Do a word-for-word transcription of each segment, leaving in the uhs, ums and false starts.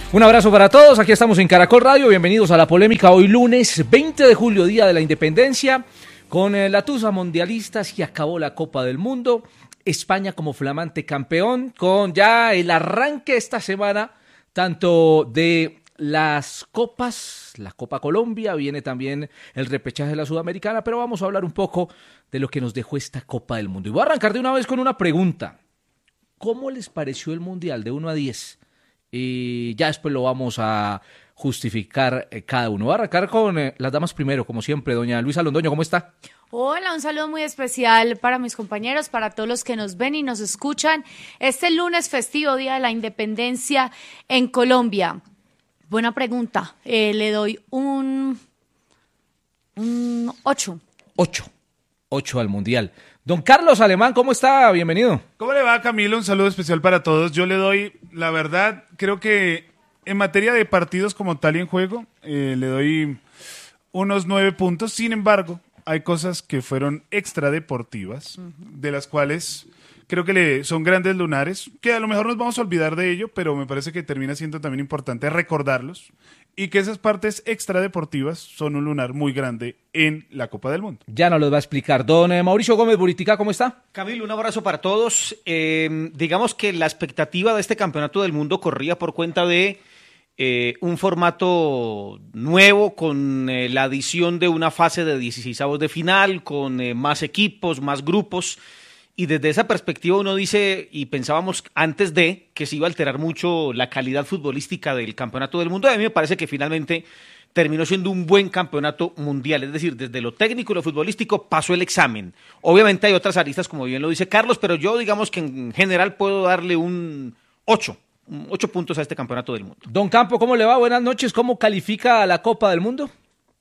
Un abrazo para todos, aquí estamos en Caracol Radio, bienvenidos a la polémica hoy lunes veinte de julio, Día de la Independencia, con eh, la tusa mundialista, se acabó la Copa del Mundo, España como flamante campeón, con ya el arranque esta semana, tanto de las copas, la Copa Colombia, viene también el repechaje de la Sudamericana, pero vamos a hablar un poco de lo que nos dejó esta Copa del Mundo. Y voy a arrancar de una vez con una pregunta, ¿cómo les pareció el Mundial de uno a diez? Y ya después lo vamos a justificar eh, cada uno. Voy a arrancar con eh, las damas primero, como siempre. Doña Luisa Londoño, ¿cómo está? Hola, un saludo muy especial para mis compañeros, para todos los que nos ven y nos escuchan. Este lunes festivo, Día de la Independencia en Colombia. Buena pregunta. Eh, le doy un, un ocho. Ocho. Ocho al Mundial. Don Carlos Alemán, ¿cómo está? Bienvenido. ¿Cómo le va, Camilo? Un saludo especial para todos. Yo le doy, la verdad, creo que en materia de partidos como tal y en juego, eh, le doy unos nueve puntos. Sin embargo, hay cosas que fueron extradeportivas, uh-huh. de las cuales creo que le, son grandes lunares, que a lo mejor nos vamos a olvidar de ello, pero me parece que termina siendo también importante recordarlos. Y que esas partes extradeportivas son un lunar muy grande en la Copa del Mundo. Ya nos lo va a explicar. Don eh, Mauricio Gómez Buritica, ¿cómo está? Camilo, un abrazo para todos. Eh, digamos que la expectativa de este campeonato del mundo corría por cuenta de eh, un formato nuevo con eh, la adición de una fase de dieciseisavos de final, con eh, más equipos, más grupos. Y desde esa perspectiva uno dice, y pensábamos antes de, que se iba a alterar mucho la calidad futbolística del campeonato del mundo. A mí me parece que finalmente terminó siendo un buen campeonato mundial. Es decir, desde lo técnico y lo futbolístico pasó el examen. Obviamente hay otras aristas, como bien lo dice Carlos, pero yo digamos que en general puedo darle un ocho. Ocho puntos a este campeonato del mundo. Don Campo, ¿cómo le va? Buenas noches. ¿Cómo califica a la Copa del Mundo?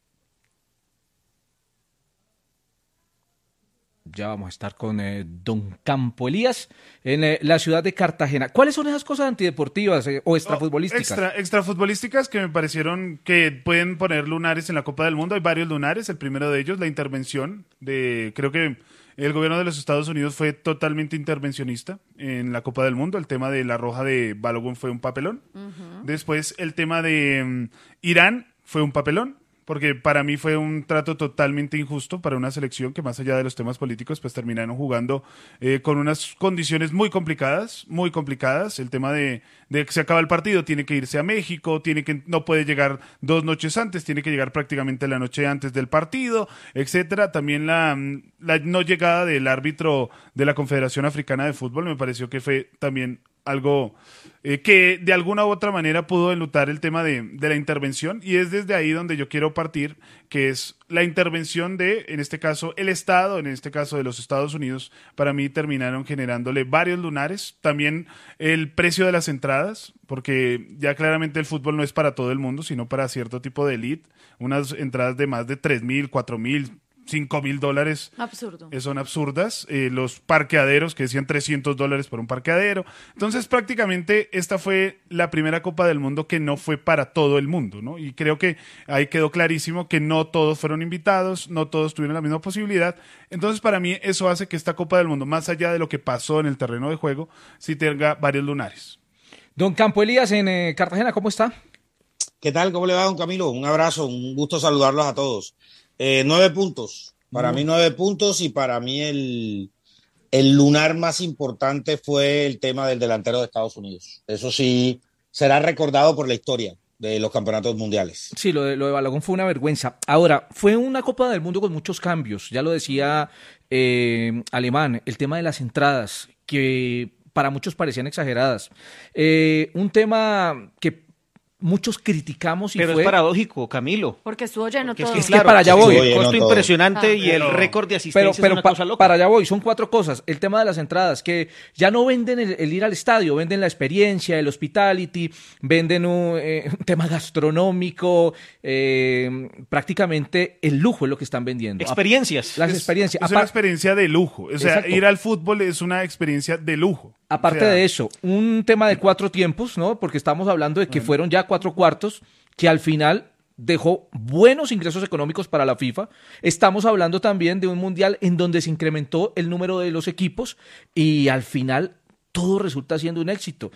Ya vamos a estar con eh, Don Campo Elías en eh, la ciudad de Cartagena. ¿Cuáles son esas cosas antideportivas eh, o extrafutbolísticas? Extra, extrafutbolísticas que me parecieron que pueden poner lunares en la Copa del Mundo. Hay varios lunares. El primero de ellos, la intervención de, creo que el gobierno de los Estados Unidos fue totalmente intervencionista en la Copa del Mundo. El tema de la roja de Balogun fue un papelón. Uh-huh. Después el tema de um, Irán fue un papelón. Porque para mí fue un trato totalmente injusto para una selección que más allá de los temas políticos, pues terminaron jugando eh, con unas condiciones muy complicadas, muy complicadas. El tema de, de que se acaba el partido, tiene que irse a México, tiene que no puede llegar dos noches antes, tiene que llegar prácticamente la noche antes del partido, etcétera. También la, la no llegada del árbitro de la Confederación Africana de Fútbol me pareció que fue también algo eh, que de alguna u otra manera pudo enlutar el tema de, de la intervención, y es desde ahí donde yo quiero partir, que es la intervención de, en este caso, el Estado, en este caso de los Estados Unidos. Para mí terminaron generándole varios lunares. También el precio de las entradas, porque ya claramente el fútbol no es para todo el mundo, sino para cierto tipo de elite. Unas entradas de más de tres mil, cuatro mil, cinco mil dólares. Absurdo. Son absurdas. Eh, los parqueaderos que decían trescientos dólares por un parqueadero. Entonces prácticamente esta fue la primera Copa del Mundo que no fue para todo el mundo, ¿no? Y creo que ahí quedó clarísimo que no todos fueron invitados, no todos tuvieron la misma posibilidad. Entonces para mí eso hace que esta Copa del Mundo, más allá de lo que pasó en el terreno de juego, sí tenga varios lunares. Don Campo Elías en eh, Cartagena, ¿cómo está? ¿Qué tal? ¿Cómo le va, don Camilo? Un abrazo, un gusto saludarlos a todos. Eh, nueve puntos, para mm. mí nueve puntos, y para mí el, el lunar más importante fue el tema del delantero de Estados Unidos. Eso sí será recordado por la historia de los campeonatos mundiales. Sí, lo de, lo de Balogun fue una vergüenza. Ahora, fue una Copa del Mundo con muchos cambios, ya lo decía eh, Alemán, el tema de las entradas, que para muchos parecían exageradas. Eh, un tema que muchos criticamos y pero fue... es paradójico, Camilo. Porque estuvo lleno Porque todo. Es que, claro, para allá voy. El costo todo. impresionante Ah. y el Pero- récord de Pero, asistencia pero es una pa- cosa loca. para allá voy, son cuatro cosas. El tema de las entradas, que ya no venden el, el ir al estadio, venden la experiencia, el hospitality, venden un, eh, un tema gastronómico, eh, prácticamente el lujo es lo que están vendiendo. Experiencias. Las Es- experiencias. Es una Apar- experiencia de lujo. O sea, Exacto. ir al fútbol es una experiencia de lujo. Aparte O sea, de eso, un tema de cuatro tiempos, ¿no? Porque estamos hablando de que fueron ya cuatro cuartos, que al final dejó buenos ingresos económicos para la FIFA. Estamos hablando también de un mundial en donde se incrementó el número de los equipos y al final todo resulta siendo un éxito.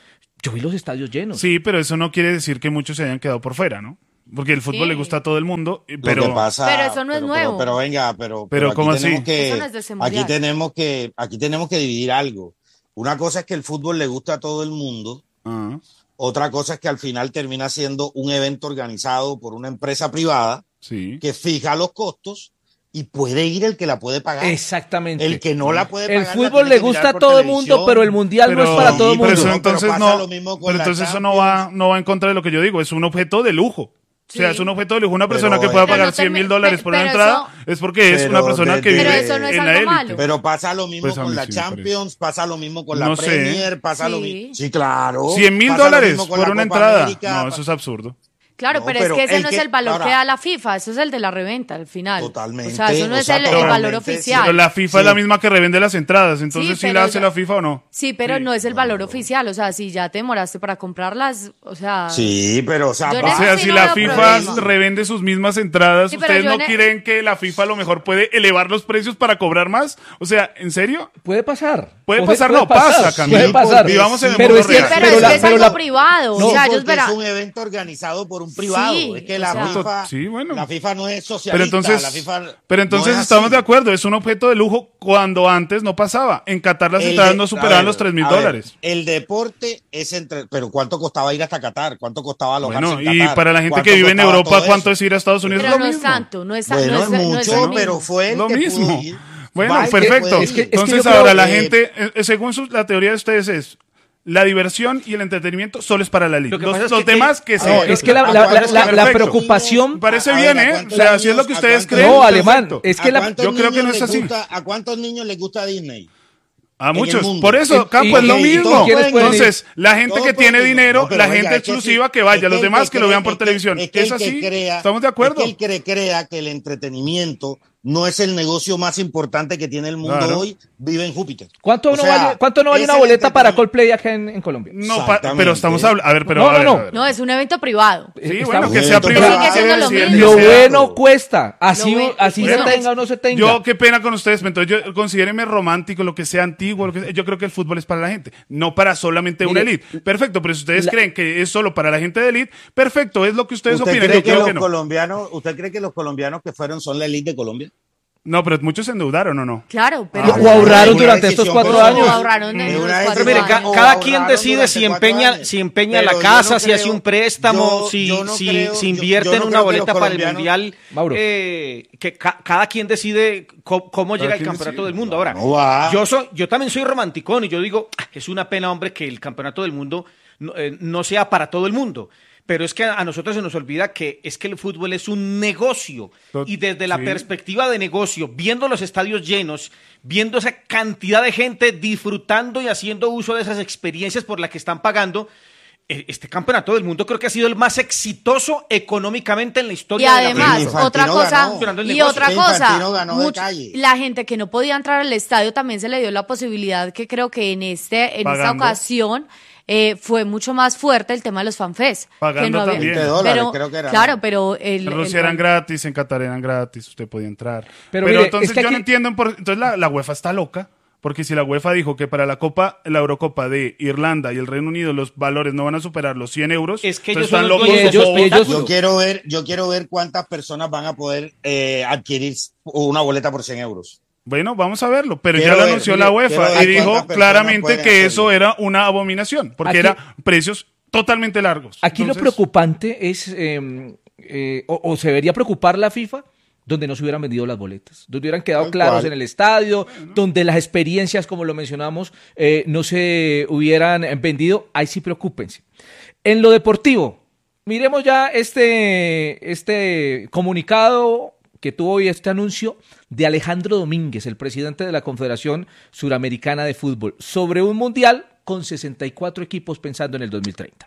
Yo vi los estadios llenos. Sí, pero eso no quiere decir que muchos se hayan quedado por fuera, ¿no? Porque el fútbol Sí. le gusta a todo el mundo, pero... Lo que pasa, Pero eso no es pero, nuevo. Pero, pero venga, pero, Pero, aquí ¿cómo tenemos así? que, Eso no es de ese aquí mundial. tenemos que, aquí tenemos que dividir algo. Una cosa es que el fútbol le gusta a todo el mundo. Ah, Otra cosa es que al final termina siendo un evento organizado por una empresa privada sí. que fija los costos y puede ir el que la puede pagar. Exactamente. El que no la puede El pagar. la fútbol tiene le que gusta mirar a por todo el televisión. mundo, pero el mundial no es para todo el pero mundo. eso No, entonces pero pasa no, lo mismo con pero la entonces eso no va, Champions. no va en contra de lo que yo digo, es un objeto de lujo. O sea, Sí. es un objeto de lujo. Una persona Pero, que pueda eh, pagar Pero no cien mil termi- dólares pe- por una pero entrada eso- es porque es Pero una persona de- que de- vive Pero eso no es en algo la élite. malo. Pero pasa lo mismo Pues a mí con la sí me parece. Champions, pasa lo mismo con No la sé. Premier, pasa lo Sí. mismo. Sí, claro. cien mil Pasa lo dólares mismo con por la una Copa entrada. América. No, eso es absurdo. Claro, No, pero, pero es que ese el no que- es el valor ahora- que da la FIFA, eso es el de la reventa al final. Totalmente, O sea, eso no o es sea, el, el totalmente, valor sí. oficial. Pero la FIFA Sí. es la misma que revende las entradas, entonces Sí, sí, la pero hace ya- la FIFA o no. Sí, pero Sí. no es el valor oficial, o sea, si ya te demoraste para comprarlas, o sea... Sí, pero o sea, Yo en O va- eso sea, sí si no la veo FIFA problema. revende sus mismas entradas, Sí, pero ¿ustedes yo no en e- creen que la FIFA a lo mejor puede elevar los precios para cobrar más? O sea, ¿en serio? Puede pasar. Puede pasar, no pasa, Camilo. Puede pasar. Vivamos en el Pero mundo es que, real. Pero, pero es la- que es pero algo la- privado, No, o sea, ellos porque verán... es un evento organizado por un privado. Sí, es que o la sea- FIFA, Sí, bueno. la FIFA no es socialista. Pero entonces, la FIFA pero entonces no es estamos así. de acuerdo, es un objeto de lujo cuando antes no pasaba. En Qatar las El entradas de- no a superaban ver, los tres mil a ver, dólares. El deporte es entre... Pero ¿cuánto costaba ir hasta Qatar? ¿Cuánto costaba alojarse Bueno, en y Qatar? para la gente ¿Cuánto que vive en costaba Europa, todo ¿cuánto eso? es ir a Estados Unidos? Pero Es lo no es mismo. tanto, no es, Bueno, no es es, no es mucho, lo mismo. pero fue el Lo que mismo. pudo ir. Bueno, Va el que perfecto. puede ir. Es que- es que Entonces yo creo ahora la que- gente, eh, según su- la teoría de ustedes es, la diversión y el entretenimiento solo es para la liga. Lo que Los, pasa es los que- demás que A se... No, ver, es que la, ¿a la- la- cuántos la- la perfecto. preocupación... Me parece A ver, bien, ¿a ¿eh? cuántos O sea, si es lo niños- que a ustedes cuántos- creen. No, perfecto. alemán, es que ¿A la- cuántos yo creo que niños no es les así. gusta- ¿A cuántos niños les gusta Disney? A en el muchos. mundo. Por eso, Y- Campo, es y- lo y mismo. todos pueden ir. Entonces, la gente Todos que pueden tiene ir. dinero, No, pero la venga, gente es que exclusiva sí, que vaya, es los el demás que lo cree- vean por es que- televisión. es que ¿Es el que así? crea- ¿Estamos de acuerdo? Es que el que crea que el entretenimiento no es el negocio más importante que tiene el mundo Claro. hoy, vive en Júpiter. ¿Cuánto, O no sea, vale, ¿Cuánto no vale es una el boleta para entretenimiento. Coldplay acá en, en Colombia? No, pa- Exactamente. pero estamos hablando... A ver, pero... No, a ver, no, a no. ver. No, es un evento privado. Sí, Estamos- bueno, que sea Evento privado. privado. Sigue siendo lo Sí, el mismo. que Lo sea- bueno cuesta. Así, Lo bueno- así Bueno, se tenga o no se tenga. Yo, qué pena con ustedes, pero entonces yo considéreme romántico, lo que sea antiguo, lo que sea. Yo creo que el fútbol es para la gente, no para solamente una Mire, élite. Perfecto, pero si ustedes la- creen que es solo para la gente de élite, perfecto, es lo que ustedes ¿Usted opinan. cree Yo que creo los que no. colombianos, ¿Usted cree que los colombianos que fueron son la élite de Colombia? No, pero muchos se endeudaron, ¿o no? Claro, pero... O ahorraron Una durante decisión estos cuatro personal. años. O ahorraron en Es los una cuatro Pero mire, decisión- años. ca- o cada ahorraron quien decide durante si cuatro empeña, años. si empeña Pero la yo casa, no si hace creo- un préstamo, yo- si, yo no si, creo- si yo- invierte yo en no una creo que boleta los para el colombianos- mundial. Mauro. eh, que ca- cada quien decide co- cómo llega el quien campeonato decide. del mundo. Ahora, No va. yo soy, yo también soy romanticón y yo digo, "Ah, es una pena, hombre, que el campeonato del mundo no, eh, no sea para todo el mundo. Pero es que a nosotros se nos olvida que es que el fútbol es un negocio. Tot- Y desde la sí. perspectiva de negocio, viendo los estadios llenos, viendo esa cantidad de gente disfrutando y haciendo uso de esas experiencias por las que están pagando, eh, este campeonato del mundo creo que ha sido el más exitoso económicamente en la Y historia de la además, Infantino otra cosa, ganó. y negocio. otra Infantino cosa, ganó de mucho- calle. la gente que no podía entrar al estadio también se le dio la posibilidad que creo que en este en esta Pagando. ocasión eh, fue mucho más fuerte el tema de los fanfests. Pagando que no había- también. veinte dólares, pero, creo que era, claro, ¿no? pero el, En Rusia el- eran gratis, en Qatar eran gratis, usted podía entrar. Pero Pero, mire, entonces es que yo aquí- no entiendo, por- entonces la, la UEFA está loca, porque si la UEFA dijo que para la Copa, la Eurocopa de Irlanda y el Reino Unido los valores no van a superar los cien euros, Es que entonces ellos son están los locos. dueños de ellos- su ellos- espectáculo. Yo quiero ver, yo quiero ver cuántas personas van a poder eh, adquirir una boleta por cien euros. Bueno, vamos a verlo, pero Quiero ya lo ver, anunció mire, la quiero UEFA ver y dijo cuántas personas claramente pueden que eso hacerlo. era una abominación, porque Aquí- era precios totalmente largos. Aquí lo Entonces, preocupante es, eh, eh, o, o se debería preocupar la FIFA, donde no se hubieran vendido las boletas, donde hubieran quedado Tal claros cual. en el estadio, donde las experiencias, como lo mencionamos, eh, no se hubieran vendido. Ahí sí preocúpense. En lo deportivo, miremos ya este, este comunicado que tuvo hoy, este anuncio de Alejandro Domínguez, el presidente de la Confederación Suramericana de Fútbol, sobre un mundial con sesenta y cuatro equipos pensando en el dos mil treinta.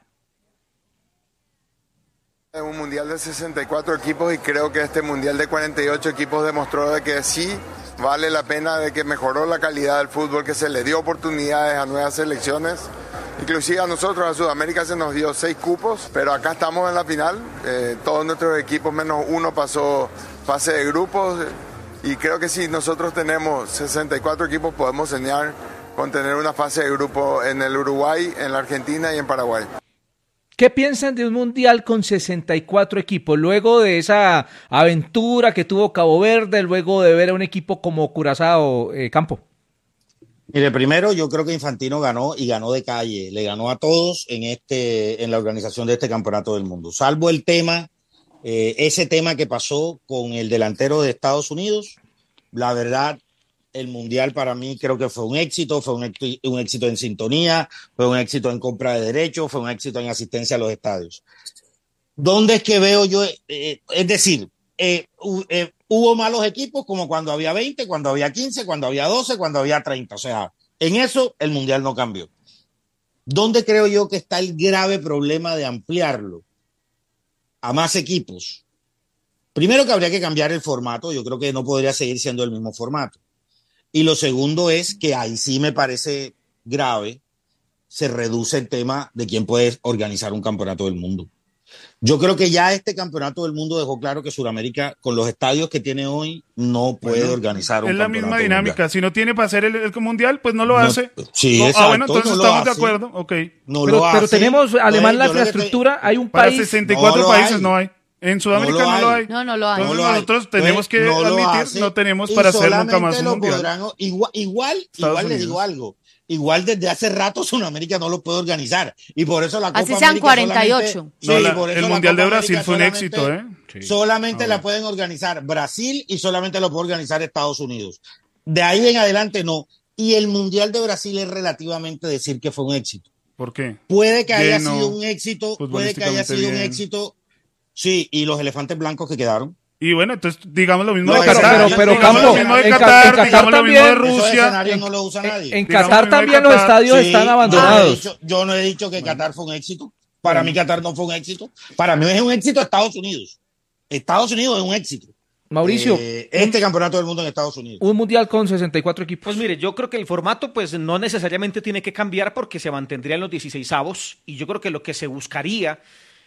Es un mundial de sesenta y cuatro equipos y creo que este mundial de cuarenta y ocho equipos demostró de que sí vale la pena, de que mejoró la calidad del fútbol, que se le dio oportunidades a nuevas selecciones. Inclusive a nosotros, a Sudamérica, se nos dio seis cupos, pero acá estamos en la final. Eh, todos nuestros equipos, menos uno, pasó fase de grupos. Y creo que si nosotros tenemos sesenta y cuatro equipos, podemos soñar con tener una fase de grupo en el Uruguay, en la Argentina y en Paraguay. ¿Qué piensan de un mundial con sesenta y cuatro equipos? Luego de esa aventura que tuvo Cabo Verde, luego de ver a un equipo como Curazao, eh, Campo. Mire, primero yo creo que Infantino ganó y ganó de calle, le ganó a todos en este, en la organización de este campeonato del mundo, salvo el tema, eh, ese tema que pasó con el delantero de Estados Unidos. La verdad, el mundial para mí creo que fue un éxito, fue un, un éxito en sintonía, fue un éxito en compra de derechos, fue un éxito en asistencia a los estadios. ¿Dónde es que veo yo? Eh, es decir, eh, eh, hubo malos equipos como cuando había veinte, cuando había quince, cuando había doce, cuando había treinta. O sea, en eso el mundial no cambió. ¿Dónde creo yo que está el grave problema de ampliarlo a más equipos? Primero que habría que cambiar el formato. Yo creo que no podría seguir siendo el mismo formato. Y lo segundo es que ahí sí me parece grave, se reduce el tema de quién puede organizar un campeonato del mundo. Yo creo que ya este campeonato del mundo dejó claro que Sudamérica, con los estadios que tiene hoy, no puede bueno, organizar un campeonato. Es la misma dinámica. Mundial. Si no tiene para hacer el, el mundial, pues no lo hace. No, sí, no, exacto. Ah, bueno, entonces no estamos de acuerdo. Okay. No pero, lo pero hace. tenemos, además, la Yo infraestructura, te... hay un para país... Para sesenta y cuatro no países hay. no hay. En Sudamérica no lo hay. No, lo hay. No, no lo hay. Entonces no lo nosotros hay. tenemos que no admitir, hace, no tenemos para hacer nunca más un mundial. Podrán, igual, igual, igual les digo algo. Igual desde hace rato Sudamérica no lo puede organizar. Y por eso la Copa Así sean América cuarenta y ocho. Sí, no, la, por eso el la Mundial Copa de Brasil América fue un éxito, ¿eh? Sí. Solamente ah, la pueden organizar Brasil y solamente lo puede organizar Estados Unidos. De ahí en adelante no. Y el Mundial de Brasil es relativamente decir que fue un éxito. ¿Por qué? Puede que haya Lleno, sido un éxito, puede que haya sido bien. un éxito. Sí, y los elefantes blancos que quedaron. Y bueno, entonces digamos lo mismo no, de pero, Qatar. Pero, pero, digamos Campo, lo mismo de en, Qatar, en Qatar digamos también, lo mismo de Rusia. En, no lo usa nadie. En Qatar también los estadios sí, están abandonados. Yo no he dicho, yo no he dicho que bueno. Qatar fue un éxito. Para bueno. mí Qatar no fue un éxito. Para mí es un éxito Estados Unidos. Estados Unidos es un éxito. Mauricio, eh, este un, campeonato del mundo en Estados Unidos. Un mundial con sesenta y cuatro equipos. Pues mire, yo creo que el formato pues no necesariamente tiene que cambiar porque se mantendría en los dieciseisavos y yo creo que lo que se buscaría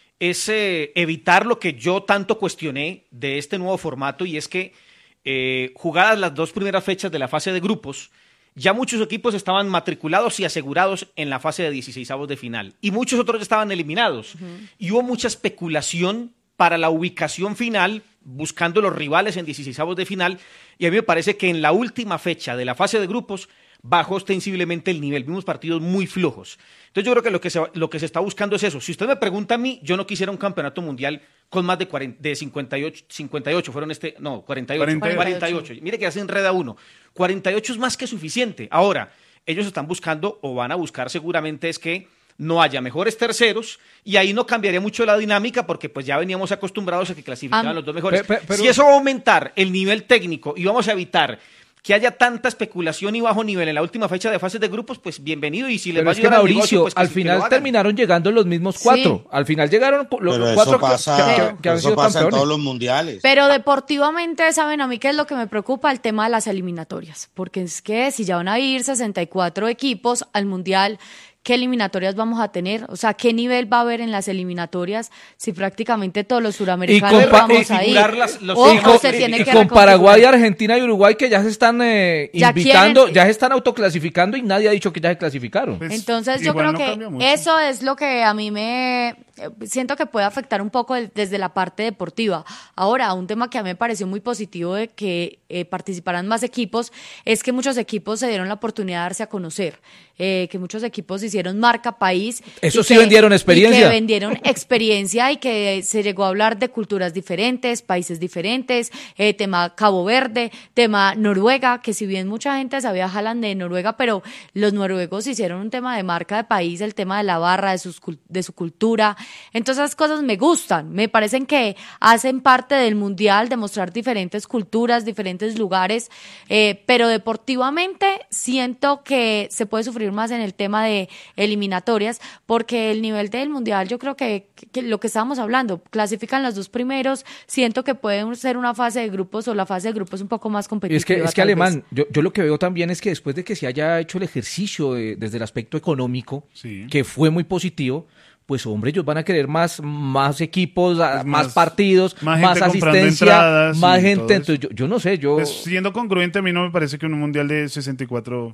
es eh, evitar lo que yo tanto cuestioné de este nuevo formato y es que eh, jugadas las dos primeras fechas de la fase de grupos, ya muchos equipos estaban matriculados y asegurados en la fase de dieciseisavos de final y muchos otros estaban eliminados. Uh-huh. Y hubo mucha especulación para la ubicación final, buscando los rivales en dieciseisavos de final, y a mí me parece que en la última fecha de la fase de grupos bajó ostensiblemente el nivel, vimos partidos muy flojos. Entonces yo creo que lo que se, lo que se está buscando es eso. Si usted me pregunta a mí, yo no quisiera un campeonato mundial con más de, cuarenta, de cincuenta y ocho, cincuenta y ocho, fueron este, no, cuarenta y ocho, cuarenta y ocho. Mire que ya se enreda uno. cuarenta y ocho es más que suficiente. Ahora, ellos están buscando, o van a buscar seguramente, es que no haya mejores terceros, y ahí no cambiaría mucho la dinámica, porque pues ya veníamos acostumbrados a que clasificaban um, los dos mejores. Pero, pero, si eso va a aumentar el nivel técnico y vamos a evitar que haya tanta especulación y bajo nivel en la última fecha de fases de grupos, pues bienvenido. Y si les va a ayudar al negocio, negocio, pues que al sí, final que terminaron llegando los mismos cuatro. Sí. Al final llegaron los pero cuatro eso pasa, que, que, que han eso sido pasa campeones. en todos los mundiales. Pero deportivamente, ¿saben a mí qué es lo que me preocupa? El tema de las eliminatorias. Porque es que si ya van a ir sesenta y cuatro equipos al mundial, ¿qué eliminatorias vamos a tener? O sea, ¿qué nivel va a haber en las eliminatorias si prácticamente todos los suramericanos con, vamos a ir? Las, los o, y con, se tiene y que con Paraguay, Argentina y Uruguay que ya se están eh, ya invitando, quieren, ya se están autoclasificando y nadie ha dicho que ya se clasificaron. Pues, entonces yo creo no que eso es lo que a mí me siento que puede afectar un poco el, desde la parte deportiva. Ahora, un tema que a mí me pareció muy positivo de que eh, participaran más equipos es que muchos equipos se dieron la oportunidad de darse a conocer, eh, que muchos equipos hicieron marca país. Eso sí que, vendieron experiencia. Y que vendieron experiencia y que se llegó a hablar de culturas diferentes, países diferentes, eh, tema Cabo Verde, tema Noruega, que si bien mucha gente sabía Haaland de Noruega, pero los noruegos hicieron un tema de marca de país, el tema de la barra, de, sus, de su cultura. Entonces esas cosas me gustan, me parecen que hacen parte del mundial, de mostrar diferentes culturas, diferentes lugares, eh, pero deportivamente siento que se puede sufrir más en el tema de eliminatorias, porque el nivel del mundial, yo creo que, que lo que estábamos hablando, clasifican los dos primeros, siento que puede ser una fase de grupos o la fase de grupos un poco más competitiva. Es que, es que Alemán, yo, yo lo que veo también es que después de que se haya hecho el ejercicio de, desde el aspecto económico, sí, que fue muy positivo, pues hombre, ellos van a querer más, más equipos, más, más partidos, más, más asistencia, entradas, más gente. Entonces yo, yo no sé, yo... Pues, siendo congruente, a mí no me parece que un mundial de sesenta y cuatro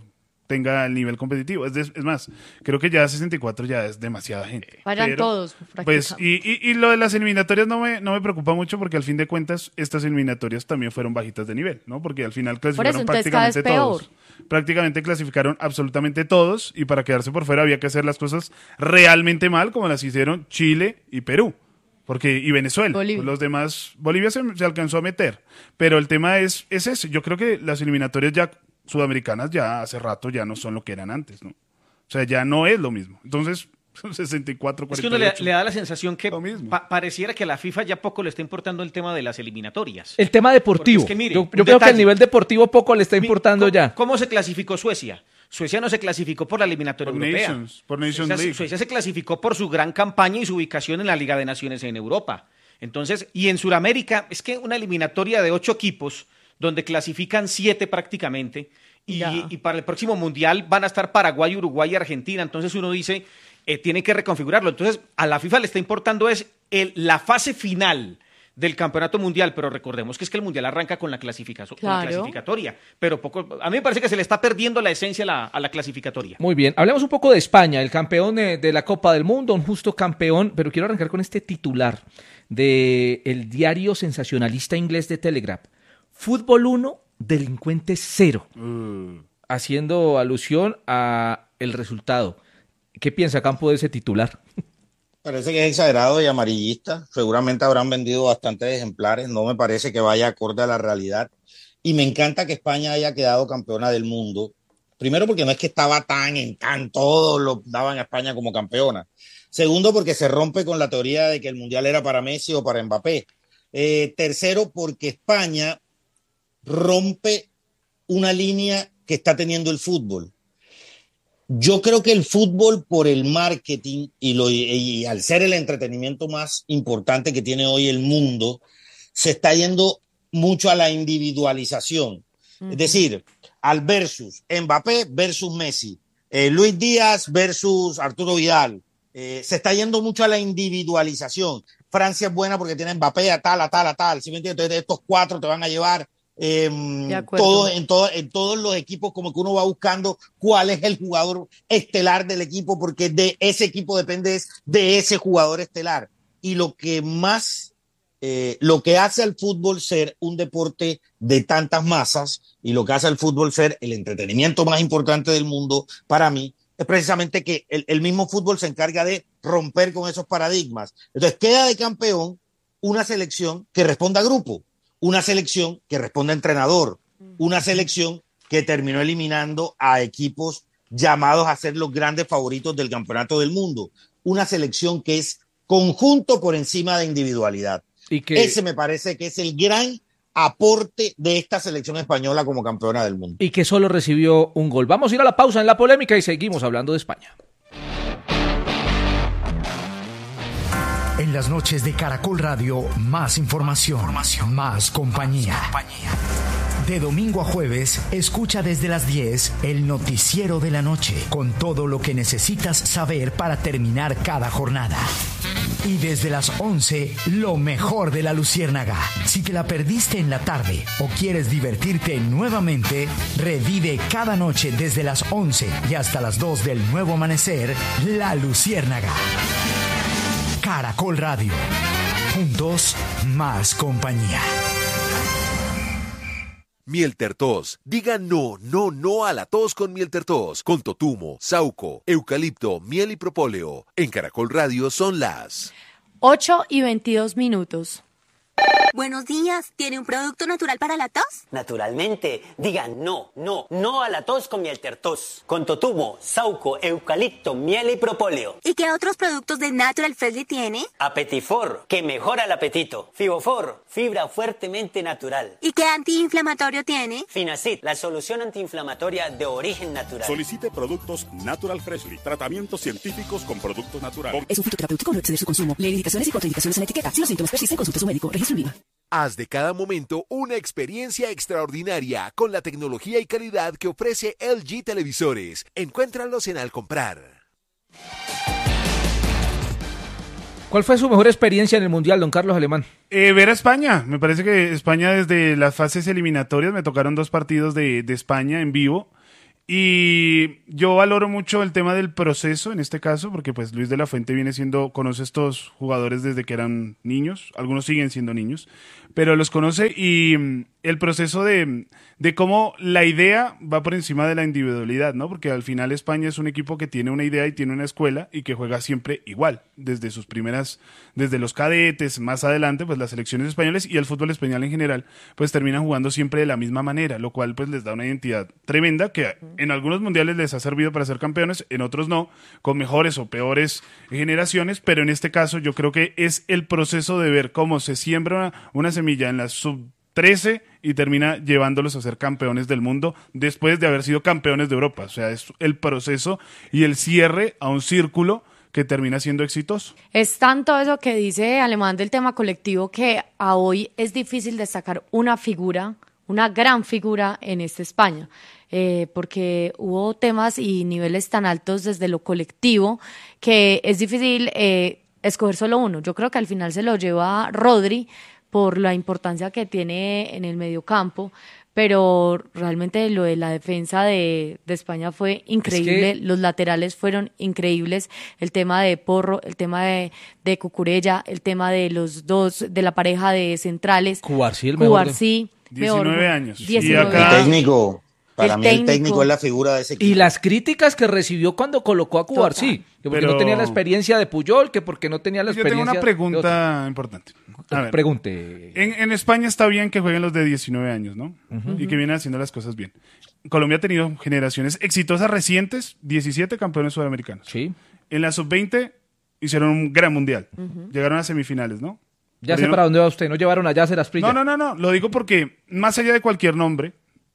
tenga el nivel competitivo. Es, de, es más, creo que ya sesenta y cuatro ya es demasiada gente. Vayan Pero, todos. Pues, y, y, y lo de las eliminatorias no me, no me preocupa mucho porque al fin de cuentas estas eliminatorias también fueron bajitas de nivel, ¿no? Porque al final clasificaron eso, prácticamente todos. Prácticamente clasificaron absolutamente todos y para quedarse por fuera había que hacer las cosas realmente mal como las hicieron Chile y Perú. Porque, y Venezuela, Bolivia. los demás, Bolivia se, se alcanzó a meter, pero el tema es, es ese, yo creo que las eliminatorias ya sudamericanas ya hace rato ya no son lo que eran antes, ¿no? O sea, ya no es lo mismo, entonces sesenta y cuatro, cuarenta y ocho. Es que uno le, le da la sensación que Lo mismo. pa- pareciera que a la FIFA ya poco le está importando el tema de las eliminatorias. El tema deportivo. Porque es que, mire, yo un yo creo que detalle. el nivel deportivo poco le está Mi- importando ¿cómo- ya. ¿Cómo se clasificó Suecia? Suecia no se clasificó por la eliminatoria Por europea. Nations, por Nations Suecia, League. Suecia se clasificó por su gran campaña y su ubicación en la Liga de Naciones en Europa. Entonces, y en Sudamérica, es que una eliminatoria de ocho equipos, donde clasifican siete prácticamente, y, Ya. y para el próximo Mundial van a estar Paraguay, Uruguay y Argentina. Entonces uno dice, eh, tiene que reconfigurarlo. Entonces, a la FIFA le está importando es el, la fase final del campeonato mundial, pero recordemos que es que el mundial arranca con la, clasificación, con la Claro. clasificatoria, pero poco, a mí me parece que se le está perdiendo la esencia a la, a la clasificatoria. Muy bien, hablemos un poco de España, el campeón eh, de la Copa del Mundo, un justo campeón, pero quiero arrancar con este titular de el diario sensacionalista inglés de Telegraph. Fútbol uno, delincuente cero, Uh, haciendo alusión a el resultado. ¿Qué piensa Campo de ese titular? Parece que es exagerado y amarillista. Seguramente habrán vendido bastantes ejemplares. No me parece que vaya acorde a la realidad. Y me encanta que España haya quedado campeona del mundo. Primero, porque no es que estaba tan en tan, todos lo daban a España como campeona. Segundo, porque se rompe con la teoría de que el mundial era para Messi o para Mbappé. Eh, tercero, porque España rompe una línea que está teniendo el fútbol. Yo creo que el fútbol, por el marketing y, lo, y, y al ser el entretenimiento más importante que tiene hoy el mundo, se está yendo mucho a la individualización. Uh-huh. Es decir, al versus Mbappé versus Messi, eh, Luis Díaz versus Arturo Vidal. Eh, se está yendo mucho a la individualización. Francia es buena porque tiene Mbappé a tal, a tal, a tal. ¿Sí me entiendes? Entonces estos cuatro te van a llevar. Eh, todo, en, todo, en todos los equipos como que uno va buscando cuál es el jugador estelar del equipo porque de ese equipo depende de ese jugador estelar y lo que más eh, lo que hace al fútbol ser un deporte de tantas masas y lo que hace al fútbol ser el entretenimiento más importante del mundo para mí es precisamente que el, el mismo fútbol se encarga de romper con esos paradigmas. Entonces queda de campeón una selección que responda a grupo, una selección que responde a entrenador, una selección que terminó eliminando a equipos llamados a ser los grandes favoritos del campeonato del mundo, una selección que es conjunto por encima de individualidad. Y que... Ese me parece que es el gran aporte de esta selección española como campeona del mundo. Y que solo recibió un gol. Vamos a ir a la pausa en la polémica y seguimos hablando de España. En las noches de Caracol Radio, más información, información. Más compañía. más compañía. De domingo a jueves, escucha desde las diez el noticiero de la noche, con todo lo que necesitas saber para terminar cada jornada. Y desde las once, lo mejor de la Luciérnaga. Si te la perdiste en la tarde o quieres divertirte nuevamente, revive cada noche desde las once y hasta las dos del nuevo amanecer, La Luciérnaga. Caracol Radio. Juntos, más compañía. Mieltertos. Diga no, no, no a la tos con Mieltertos. Con totumo, sauco, eucalipto, miel y propóleo. En Caracol Radio son las ocho y veintidós minutos. Buenos días, ¿tiene un producto natural para la tos? Naturalmente, diga no, no, no a la tos con Mieltertos. Con totumo, sauco, eucalipto, miel y propóleo. ¿Y qué otros productos de Natural Freshly tiene? Apetifor, que mejora el apetito. Fibofor, fibra fuertemente natural. ¿Y qué antiinflamatorio tiene? Finacid, la solución antiinflamatoria de origen natural. Solicite productos Natural Freshly, tratamientos científicos con productos naturales. Es un fitoterapéutico, no exceder su consumo. Lee indicaciones y contraindicaciones en la etiqueta. Si los síntomas persisten, consulte a su médico. Registro Viva. Haz de cada momento una experiencia extraordinaria con la tecnología y calidad que ofrece L G Televisores. Encuéntralos en Al Comprar. ¿Cuál fue su mejor experiencia en el Mundial, don Carlos Alemán? Eh, ver a España. Me parece que España desde las fases eliminatorias, me tocaron dos partidos de, de España en vivo. Y yo valoro mucho el tema del proceso en este caso, porque pues Luis de la Fuente viene siendo, conoce estos jugadores desde que eran niños, algunos siguen siendo niños, pero los conoce y mm, el proceso de, de cómo la idea va por encima de la individualidad, ¿no? Porque al final España es un equipo que tiene una idea y tiene una escuela y que juega siempre igual, desde sus primeras, desde los cadetes, más adelante, pues las selecciones españolas y el fútbol español en general, pues terminan jugando siempre de la misma manera, lo cual pues les da una identidad tremenda que en algunos mundiales les ha servido para ser campeones, en otros no, con mejores o peores generaciones, pero en este caso yo creo que es el proceso de ver cómo se siembra una, una semilla en la sub trece y termina llevándolos a ser campeones del mundo después de haber sido campeones de Europa. O sea, es el proceso y el cierre a un círculo que termina siendo exitoso. Es tanto eso que dice Alemán del tema colectivo que a hoy es difícil destacar una figura, una gran figura en esta España. Eh, porque hubo temas y niveles tan altos desde lo colectivo que es difícil eh, escoger solo uno. Yo creo que al final se lo lleva Rodri por la importancia que tiene en el mediocampo, pero realmente lo de la defensa de, de España fue increíble, es que... los laterales fueron increíbles, el tema de Porro, el tema de, de Cucurella, el tema de los dos, de la pareja de centrales, Cubarsí, el mejor Cubarsí, de... diecinueve años. diecinueve. Y acá... El técnico... Para el mí técnico. el técnico es la figura de ese equipo. Y las críticas que recibió cuando colocó a Cubarsí, que porque Pero... no tenía la experiencia de Puyol, que porque no tenía la Yo experiencia... tengo una pregunta importante. A ver, pregunte. En, en España está bien que jueguen los de diecinueve años, ¿no? Uh-huh. Y que vienen haciendo las cosas bien. Colombia ha tenido generaciones exitosas recientes, diecisiete campeones sudamericanos. Sí. En la sub veinte hicieron un gran mundial. Uh-huh. Llegaron a semifinales, ¿no? Ya sé para dónde va usted, ¿no llevaron a Yasser Asprilla? No, no, no, no, lo digo porque más allá de cualquier nombre,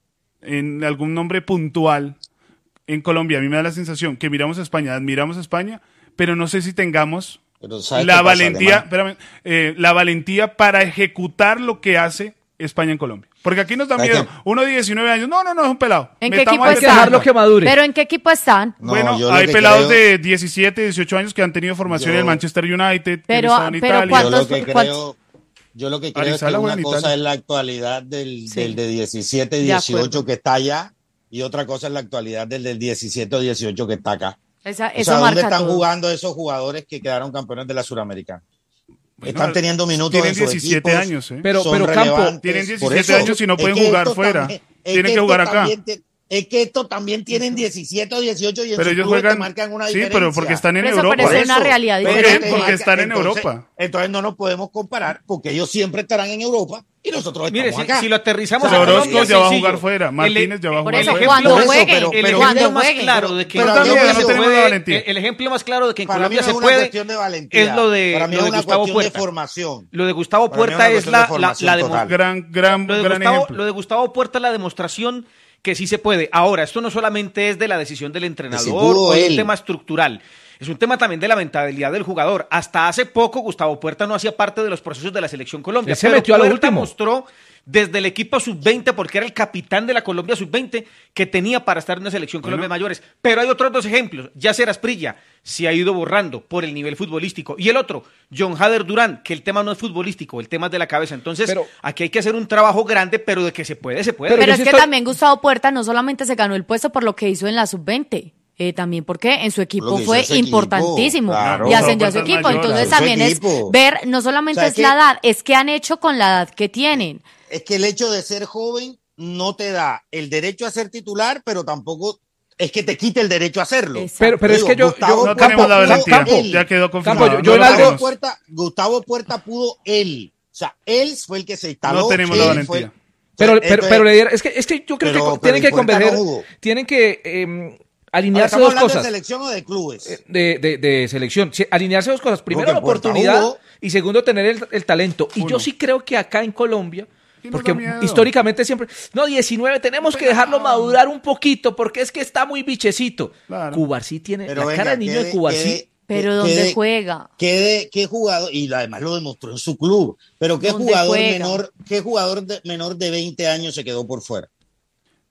en algún nombre puntual en Colombia, a mí me da la sensación que miramos a España, admiramos a España, pero no sé si tengamos la valentía, espérame, eh, la valentía para ejecutar lo que hace España en Colombia. Porque aquí nos da miedo. Uno de diecinueve años, no, no, no, es un pelado. ¿En qué equipo están? Hay que dejarlo que madure. ¿Pero en qué equipo están? No, bueno, hay pelados creo... de diecisiete, dieciocho años que han tenido formación yo... en el Manchester United, pero, en pero Italia. ¿cuántos, yo lo que ¿cuántos? creo... Yo lo que creo es que una cosa es la actualidad del, sí. del de diecisiete, dieciocho que está allá y otra cosa es la actualidad del del diecisiete o dieciocho que está acá. Esa, o sea, ¿dónde están todo. jugando esos jugadores que quedaron campeones de la Suramericana? Bueno, están teniendo minutos tienen en sus diecisiete equipos, años, ¿eh? Pero, pero Campo, tienen diecisiete años y no pueden jugar fuera. También, tienen que, que jugar acá. Te, es que estos también tienen diecisiete o dieciocho y en pero sus ellos clubes juegan, te marcan una sí, diferencia. pero porque están en eso, Europa. Pero es una realidad diferente. Porque, porque están en entonces, Europa. Entonces no nos podemos comparar porque ellos siempre estarán en Europa y nosotros estamos Mire, si, acá. si lo aterrizamos o sea, a Orozco Colombia, ya va a sencillo. jugar fuera, Martínez el, ya va a por jugar eso, fuera. Cuando Por jueguen, pero, el pero, ejemplo pero, más jueguen, claro pero, de que pero en Colombia también, se no tenemos la puede, valentía. el ejemplo más claro de que en para Colombia mí no se es una puede cuestión de valentía. es lo de, para mí lo es de una Gustavo cuestión Puerta. de formación. Lo de Gustavo Para mí Puerta es es la, de la, la total. gran, gran, lo de gran Gustavo, ejemplo. Lo de Gustavo Puerta es la demostración que sí se puede. Ahora, esto no solamente es de la decisión del entrenador si o es él. un tema estructural. Es un tema también de la mentalidad del jugador. Hasta hace poco Gustavo Puerta no hacía parte de los procesos de la selección Colombia. Él se pero metió a lo Puerta último. mostró desde el equipo sub veinte, porque era el capitán de la Colombia sub veinte, que tenía para estar en una selección Colombia Bueno. mayores. Pero hay otros dos ejemplos. Yasser Asprilla se ha ido borrando por el nivel futbolístico. Y el otro, John Hader Durán, que el tema no es futbolístico, el tema es de la cabeza. Entonces, pero, aquí hay que hacer un trabajo grande, pero de que se puede, se puede. Pero, pero es sí que estoy... también Gustavo Puerta no solamente se ganó el puesto por lo que hizo en la sub veinte. Eh, también porque en su equipo fue importantísimo equipo, claro, y ascendió a su equipo, mayor, entonces claro, también es equipo. ver, no solamente o sea, es que, la edad, es que han hecho con la edad que tienen. Es que el hecho de ser joven no te da el derecho a ser titular, pero tampoco es que te quite el derecho a hacerlo. Exacto. Pero, pero Digo, es que yo, Gustavo yo no Campo, tenemos la valentía, Campo, ya quedó confirmado. Campo, yo, yo no en lo algo... Gustavo tenemos. Puerta, Gustavo Puerta pudo él, o sea, él fue el que se instaló. No tenemos él la valentía. fue- Pero, Entonces, pero, pero le dieron- es que, es que yo creo pero- que pero tienen que Puerta convencer, no jugó. tienen que eh, Ahora, alinearse ¿estamos dos hablando cosas. de selección o de clubes? De, de, de selección, sí, alinearse dos cosas. Primero, Porque la Puerta oportunidad jugó. y segundo, tener el, el talento. Y Uno. yo sí creo que acá en Colombia, Y nos porque da miedo. históricamente siempre, no, diecinueve, tenemos que dejarlo madurar un poquito porque es que está muy bichecito. Claro. Cubarsí tiene, Pero la venga, cara de niño ¿qué de de- Cubarsí. qué de- Pero qué ¿dónde de- juega? ¿Qué, de, qué jugador? Y además lo demostró en su club. Pero ¿qué ¿Dónde jugador juega? menor, qué jugador de, menor de veinte años se quedó por fuera?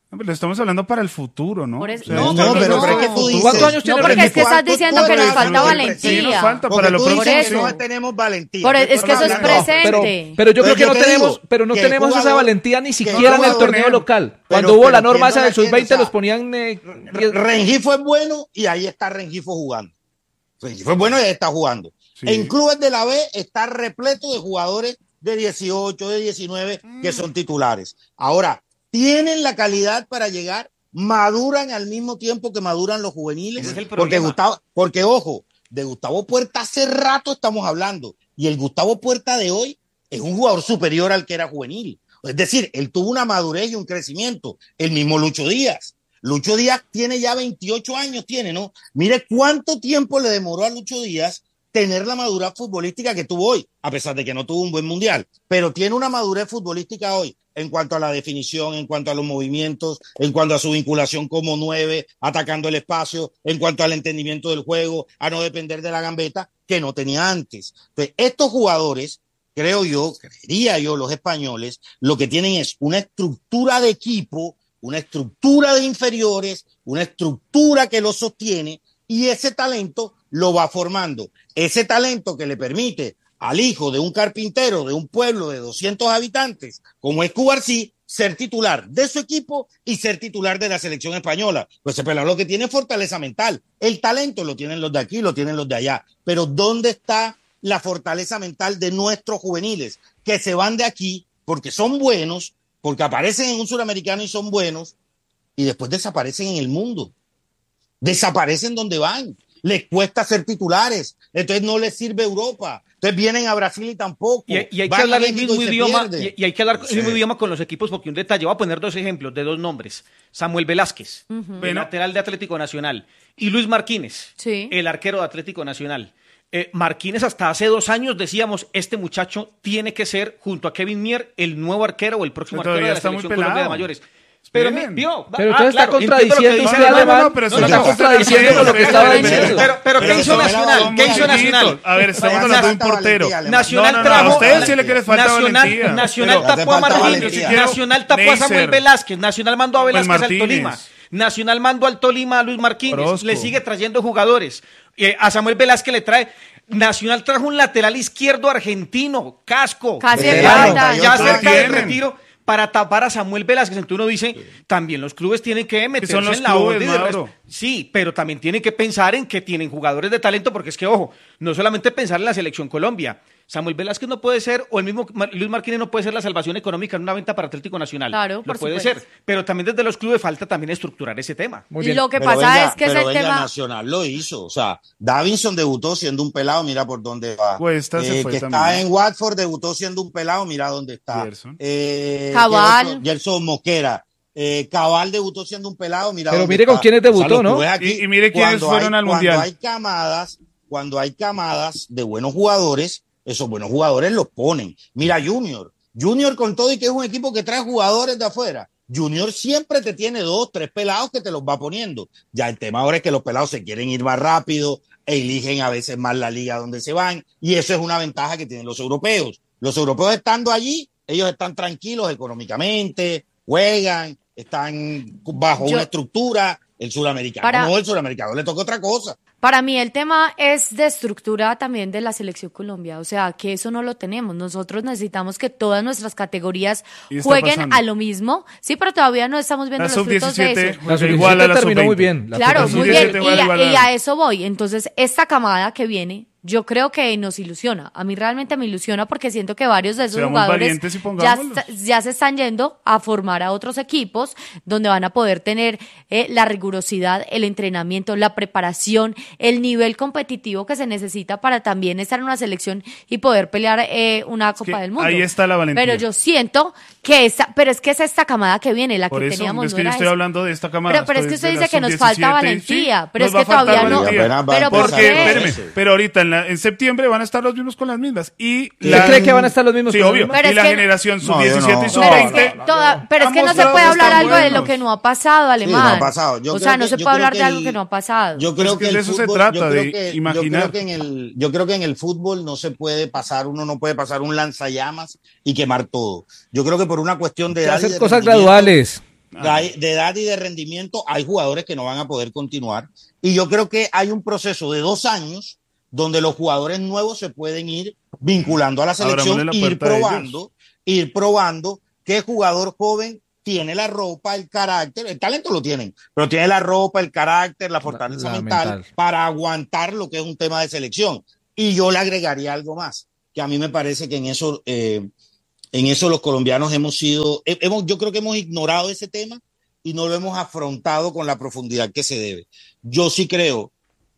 Pero estamos hablando para el futuro, ¿no? Por eso- O sea, no, estamos pero- hablando- pero es que tú dices- ¿Cuántos años tiene No, porque es que estás ¿Cuántos diciendo que nos puedes falta hacer? valentía. Sí, nos falta Porque para lo tú próximo. dices Por que eso. no tenemos valentía. Por- ¿Qué es que estamos eso es hablando? presente. Pero, pero yo Pero creo que yo no te tenemos, digo pero no que tenemos esa jugador- valentía ni que siquiera en el jugador torneo tener- local. pero- Cuando hubo pero la norma ¿quién esa no del la tiene? sub veinte O sea, los ponían eh, diez- Rengifo es bueno y ahí está Rengifo jugando. Rengifo es bueno y ahí está jugando. Sí. En clubes de la B está repleto de jugadores de dieciocho, de diecinueve que son titulares. Ahora, tienen la calidad para llegar, maduran al mismo tiempo que maduran los juveniles. Ese es el porque problema. Gustavo, porque ojo, de Gustavo Puerta hace rato estamos hablando y el Gustavo Puerta de hoy es un jugador superior al que era juvenil. Es decir, él tuvo una madurez y un crecimiento. El mismo Lucho Díaz. Lucho Díaz tiene ya veintiocho años, tiene, ¿no? Mire cuánto tiempo le demoró a Lucho Díaz tener la madurez futbolística que tuvo hoy, a pesar de que no tuvo un buen mundial, pero tiene una madurez futbolística hoy en cuanto a la definición, en cuanto a los movimientos, en cuanto a su vinculación como nueve, atacando el espacio, en cuanto al entendimiento del juego, a no depender de la gambeta, que no tenía antes. Entonces, estos jugadores, creo yo, creería yo, los españoles, lo que tienen es una estructura de equipo, una estructura de inferiores, una estructura que los sostiene y ese talento lo va formando. Ese talento que le permite al hijo de un carpintero de un pueblo de doscientos habitantes, como es Cubarsí, ser titular de su equipo y ser titular de la selección española. Pues ese pelado lo que tiene es fortaleza mental. El talento lo tienen los de aquí, lo tienen los de allá. Pero ¿dónde está la fortaleza mental de nuestros juveniles? Que se van de aquí porque son buenos, porque aparecen en un suramericano y son buenos, y después desaparecen en el mundo. Desaparecen donde van. Les cuesta ser titulares. Entonces no les sirve Europa. Entonces vienen a Brasil y tampoco. Y, y hay que Van a hablar el México mismo y se idioma, pierde. y, y hay que hablar No el mismo sé. idioma con los equipos, porque un detalle, voy a poner dos ejemplos de dos nombres. Samuel Velázquez, el Bueno. lateral de Atlético Nacional, y Luis Marquínez, Sí. el arquero de Atlético Nacional. Eh, Marquínez hasta hace dos años decíamos, este muchacho tiene que ser, junto a Kevin Mier, el nuevo arquero o el próximo Pero arquero de todavía la está muy selección Colombia de pelado. mayores. Pero Esperen. mi- vio, Pero ah, entonces está claro, entiendo lo que contradiciendo dice usted, Alemán. Alemán. no, pero No, eso está no- contradiciendo con lo que estaba diciendo. Pero, pero ¿qué Pero hizo eso me la Nacional? hago ¿Qué muy hizo Nacional? A ver, estamos Pero hablando de un falta portero. valentía, Alemán. Nacional No, no, no, trajo a ustedes sí le quiere falta Nacional, valentía. Nacional Pero tapó a hace falta Martínez, valentía. Nacional tapó a Neisser. Samuel Velázquez, Nacional mandó a Pues Velázquez al Martínez. Tolima, Nacional mandó al Tolima a Luis Marquínez, Orozco. le sigue trayendo jugadores. Eh, a Samuel Velázquez le trae, Nacional trajo un lateral izquierdo argentino, Casco, Casi de Veterano, cuarenta. ya Lo cerca del tienen. retiro, para tapar a Samuel Velázquez. Entonces uno dice, también los clubes tienen que meterse son los en la clubes, orden. de Mauro. res- Sí, pero también tienen que pensar en que tienen jugadores de talento, porque es que, ojo, no solamente pensar en la selección Colombia. Samuel Velázquez no puede ser, o el mismo Mar- Luis Martínez no puede ser la salvación económica en una venta para Atlético Nacional. Claro, Lo por puede supuesto. ser, pero también desde los clubes falta también estructurar ese tema. Muy Y bien. lo que Pero pasa venga, es que es pero el venga, tema. Nacional lo hizo. O sea, Davinson debutó siendo un pelado, mira por dónde va. Cuesta se Eh, fue que también. está en Watford, debutó siendo un pelado, mira dónde está. Gerson. Eh, Cabal. ¿qué otro? Gerson Mosquera. Eh, Cabal debutó siendo un pelado, mira Pero dónde mire con está. quiénes debutó, O sea, los ¿no? clubes aquí, Y- y mire quiénes cuando fueron hay- al Mundial. Cuando hay camadas, cuando hay camadas de buenos jugadores, esos buenos jugadores los ponen. Mira Junior. Junior con todo y que es un equipo que trae jugadores de afuera. Junior siempre te tiene dos, tres pelados que te los va poniendo. Ya el tema ahora es que los pelados se quieren ir más rápido, e eligen a veces más la liga donde se van, y eso es una ventaja que tienen los europeos. Los europeos estando allí, ellos están tranquilos económicamente, juegan, están bajo Yo- una estructura. El suramericano Para- no, el suramericano le toca otra cosa. Para mí el tema es de estructura también de la selección Colombia, o sea, que eso no lo tenemos. Nosotros necesitamos que todas nuestras categorías Y está jueguen pasando. a lo mismo. Sí, pero todavía no estamos viendo La los frutos de sub-diecisiete eso. La sub igual a la terminó muy sub veinte. bien. La Claro, sub muy diecisiete bien. igual, Y a, igual, y igual. a eso voy. Entonces, esta camada que viene, yo creo que nos ilusiona. A mí realmente me ilusiona porque siento que varios de esos Seamos jugadores valientes y ya, pongámoslos. está- ya se están yendo a formar a otros equipos donde van a poder tener eh, la rigurosidad, el entrenamiento, la preparación, el nivel competitivo que se necesita para también estar en una selección y poder pelear eh, una Copa que del Mundo. ahí está la valentía. Pero yo siento que esa, pero es que es esta camada que viene, la Por que eso, teníamos. es no que yo era estoy esa. hablando de esta cámara. Pero, pero es que estoy usted de dice la que nos falta sub valentía, sí, pero nos es va que a faltar todavía no. valentía. Apenas va a Pero ¿por empezar Porque, qué? a espéreme, pero ahorita en, la- en septiembre van a estar los mismos con las mismas. Y ¿Usted cree que van a estar los mismos Sí, con las obvio. mismas? Pero y es la que- generación sub No, yo diecisiete no. y sub Pero es veinte. que, toda- pero es que no se mostrado puede que hablar están algo de lo buenos. que no ha pasado, Alemán. no ha pasado. Yo o creo sea, no que- se yo puede creo hablar que de algo el- que no ha pasado. Yo creo Es que que, de el eso se fútbol, trata, yo creo de que, imaginar. Yo creo que en el, yo creo que en el fútbol no se puede pasar, uno no puede pasar un lanzallamas y quemar todo. Yo creo que por una cuestión de Hay que edad y hacer de cosas rendimiento, graduales. ah. de edad y de rendimiento, hay jugadores que no van a poder continuar. Y yo creo que hay un proceso de dos años donde los jugadores nuevos se pueden ir vinculando a la selección, la ir probando, ir probando qué jugador joven tiene la ropa, el carácter, el talento lo tienen, pero tiene la ropa, el carácter, la fortaleza la, la mental, mental para aguantar lo que es un tema de selección. Y yo le agregaría algo más, que a mí me parece que en eso, eh, en eso los colombianos hemos sido, hemos, yo creo que hemos ignorado ese tema y no lo hemos afrontado con la profundidad que se debe. Yo sí creo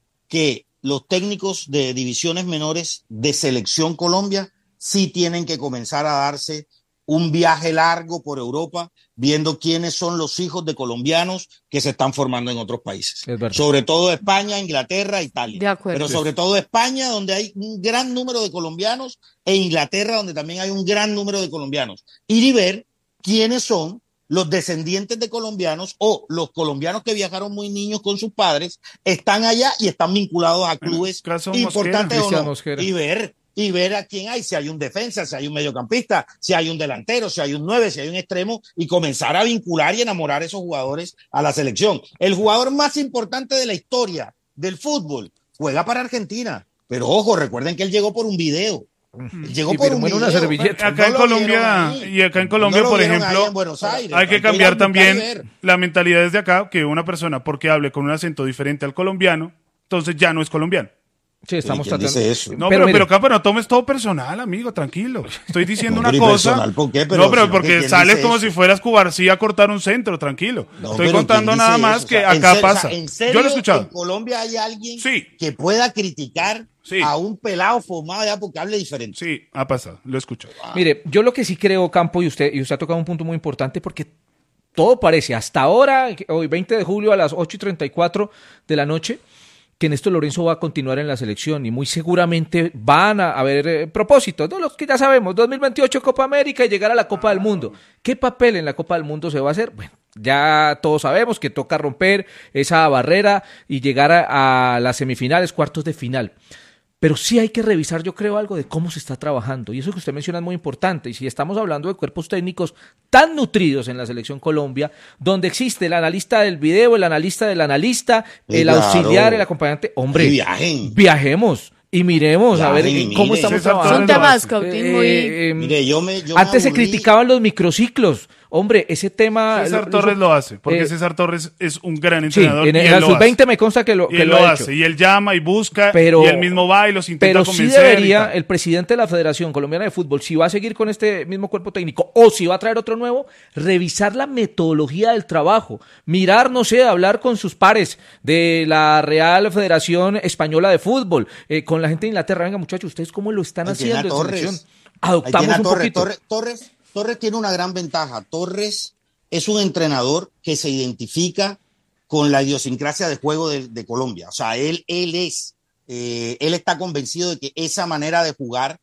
que los técnicos de divisiones menores de Selección Colombia sí tienen que comenzar a darse un viaje largo por Europa, viendo quiénes son los hijos de colombianos que se están formando en otros países. Sobre todo España, Inglaterra, Italia. De acuerdo. Pero sobre todo España, donde hay un gran número de colombianos, e Inglaterra, donde también hay un gran número de colombianos. Y ver quiénes son los descendientes de colombianos o los colombianos que viajaron muy niños con sus padres, están allá y están vinculados a clubes importantes o no. Y ver y ver a quién hay, si hay un defensa, si hay un mediocampista, si hay un delantero, si hay un nueve, si hay un extremo, y comenzar a vincular y enamorar a esos jugadores a la selección. El jugador más importante de la historia del fútbol juega para Argentina, pero ojo, recuerden que él llegó por un video. Él llegó y por un video. Una servilleta. Acá no en Colombia, y acá en Colombia, no por ejemplo, Aires, hay que cambiar también la mentalidad desde acá, que una persona, porque hable con un acento diferente al colombiano, entonces ya no es colombiano. Sí, estamos tratando. Eso? No, pero, pero, pero, pero no tomes todo personal, amigo, tranquilo. Estoy diciendo no, una cosa. ¿Por qué? Pero no, pero si porque sales como eso? Si fueras Cubarsí a cortar un centro, tranquilo. No, Estoy contando nada más eso? que o sea, acá en pasa. O sea, ¿en serio, yo lo he escuchado. En Colombia hay alguien sí. que pueda criticar sí. a un pelado formado ya porque hable diferente. Sí, ha pasado, lo he escuchado. Ah. Mire, yo lo que sí creo, Campo, y usted, y usted ha tocado un punto muy importante porque todo parece, hasta ahora, hoy veinte de julio a las ocho y treinta y cuatro de la noche, que Néstor Lorenzo va a continuar en la selección y muy seguramente van a haber eh, propósitos, ¿no? Los que ya sabemos, dos mil veintiocho Copa América y llegar a la Copa del Mundo. ¿Qué papel en la Copa del Mundo se va a hacer? Bueno, ya todos sabemos que toca romper esa barrera y llegar a, a las semifinales, cuartos de final. Pero sí hay que revisar, yo creo, algo de cómo se está trabajando. Y eso que usted menciona es muy importante. Y si estamos hablando de cuerpos técnicos tan nutridos en la Selección Colombia, donde existe el analista del video, el analista del analista, sí, el claro. auxiliar, el acompañante, hombre, viajen. viajemos. Y miremos viajen, a ver mire, cómo estamos César trabajando. Un tema scouting muy... Eh, eh, mire, yo me, yo antes me se criticaban los microciclos. Hombre, ese tema... César lo, Torres eso, lo hace, porque eh, César Torres es un gran entrenador. Sí, en, y en el sub veinte me consta que lo, y que él lo, lo ha hace, hecho. y él llama y busca, pero, y él mismo va y los intenta pero convencer. Pero sí debería el presidente de la Federación Colombiana de Fútbol, si va a seguir con este mismo cuerpo técnico o si va a traer otro nuevo, revisar la metodología del trabajo, mirar, no sé, hablar con sus pares de la Real Federación Española de Fútbol, eh, con la gente de Inglaterra. Venga, muchachos, ¿ustedes cómo lo están haciendo en selección? Adoptamos un Torres, poquito. Torres, Torres, Torres tiene una gran ventaja. Torres es un entrenador que se identifica con la idiosincrasia de juego de, de Colombia. O sea, él, él es, eh, él está convencido de que esa manera de jugar,